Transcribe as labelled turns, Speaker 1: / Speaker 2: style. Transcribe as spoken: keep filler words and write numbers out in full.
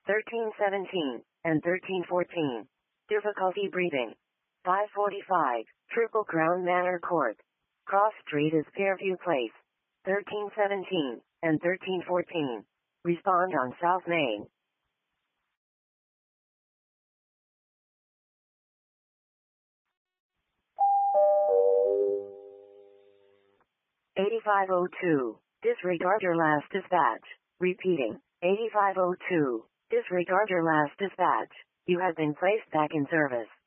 Speaker 1: thirteen seventeen, and thirteen fourteen. Difficulty breathing. five forty-five, Triple Crown Manor Court. Cross Street is Fairview Place. thirteen seventeen, and thirteen fourteen. Respond on South Main. eighty-five oh two. Disregard your last dispatch. Repeating. eighty-five oh two. Disregard your last dispatch. You have been placed back in service.